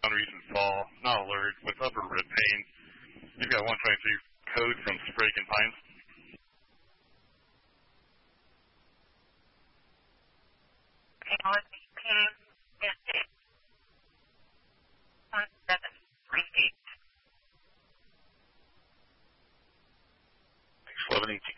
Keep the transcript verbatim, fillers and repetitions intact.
recent fall, not alert, with upper rib pain. You've got one twenty-three code from Sprake and Pines. Okay, on the pain is eight. One seven three eight. eleven eighteen.